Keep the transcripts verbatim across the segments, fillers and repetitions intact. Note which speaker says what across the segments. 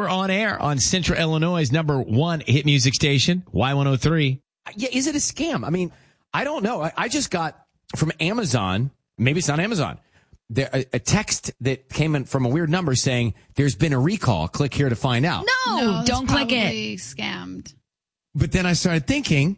Speaker 1: We're on air on Central Illinois' number one hit music station, Y one oh three.
Speaker 2: Yeah, is it a scam? I mean, I don't know. I, I just got from Amazon, maybe it's not Amazon, there, a, a text that came in from a weird number saying, there's been a recall. Click here to find out.
Speaker 3: No,
Speaker 4: No,
Speaker 3: don't
Speaker 4: it's
Speaker 3: click it.
Speaker 4: probably Scammed.
Speaker 2: But then I started thinking,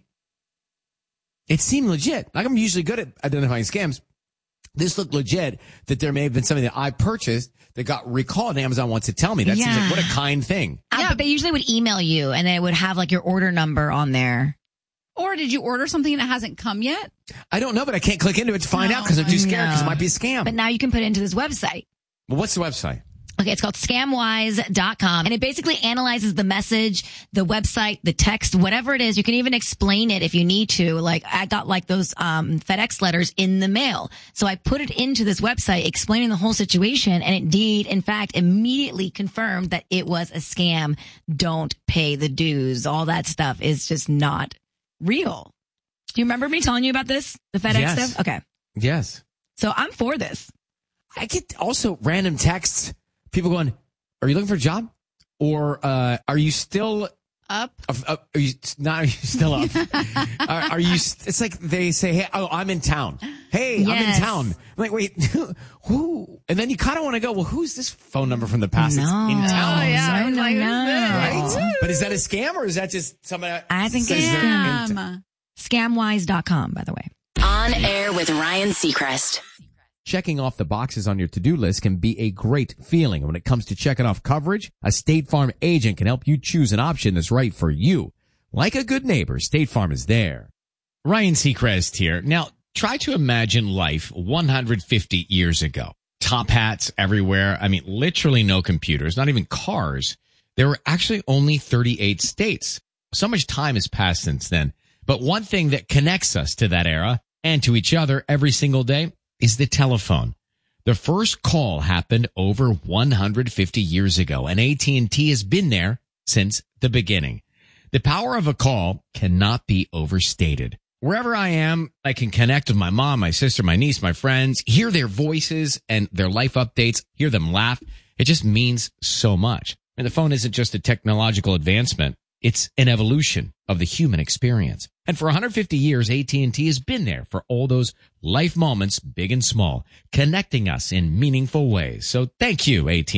Speaker 2: it seemed legit. Like I'm usually good at identifying scams. This looked legit that there may have been something that I purchased that got recalled and Amazon wants to tell me. That seems
Speaker 3: Yeah.
Speaker 2: like what a kind thing.
Speaker 3: Uh,
Speaker 4: Yeah.
Speaker 3: But they usually would email you and they would have like your order number on there.
Speaker 4: Or did you order something that hasn't come yet?
Speaker 2: I don't know, but I can't click into it to find
Speaker 4: No,
Speaker 2: out because I'm too scared
Speaker 3: I
Speaker 2: because it
Speaker 3: know.
Speaker 2: might be a scam.
Speaker 3: But now you can put it into this website.
Speaker 2: Well, what's the website?
Speaker 3: Okay, it's called scamwise dot com, and it basically analyzes the message, the website, the text, whatever it is. You can even explain it if you need to. Like, I got like those um FedEx letters in the mail. So I put it into this website explaining the whole situation, and it did, in fact, immediately confirmed that it was a scam. Don't pay the dues. All that stuff is just not real. Do you remember me telling you about this? The FedEx
Speaker 2: Yes.
Speaker 3: stuff? Okay.
Speaker 2: Yes.
Speaker 3: So I'm for this.
Speaker 2: I get also random texts. People going, are you looking for a job? Or uh, are you still
Speaker 4: Up?
Speaker 2: Uh, uh, are you not? Are you still up? are, are you? It's like they say, "Hey, oh, I'm in town. Hey, I'm
Speaker 3: Yes.
Speaker 2: in town." I'm like, wait, who? And then you kind of want to go, well, who's this phone number from the past that's
Speaker 3: No.
Speaker 2: in town?
Speaker 4: Oh, yeah. I was
Speaker 3: No,
Speaker 4: like,
Speaker 3: no,
Speaker 4: who's
Speaker 3: no.
Speaker 4: this?
Speaker 2: But is that a scam or is that just somebody?
Speaker 3: I think
Speaker 2: says
Speaker 3: it's
Speaker 2: they're in t-
Speaker 4: Scam.
Speaker 3: scamwise dot com, by the way.
Speaker 5: On air with Ryan Seacrest.
Speaker 2: Checking off the boxes on your to-do list can be a great feeling. And when it comes to checking off coverage, a State Farm agent can help you choose an option that's right for you. Like a good neighbor, State Farm is there.
Speaker 1: Ryan Seacrest here. Now, try to imagine life one hundred fifty years ago. Top hats everywhere. I mean, literally no computers, not even cars. There were actually only thirty-eight states. So much time has passed since then. But one thing that connects us to that era and to each other every single day is the telephone. The first call happened over one hundred fifty years ago, and A T and T has been there since the beginning. The power of a call cannot be overstated. Wherever I am, I can connect with my mom, my sister, my niece, my friends, hear their voices and their life updates, hear them laugh. It just means so much. And the phone isn't just a technological advancement. It's an evolution of the human experience. And for one hundred fifty years, A T and T has been there for all those life moments, big and small, connecting us in meaningful ways. So thank you, A T and T.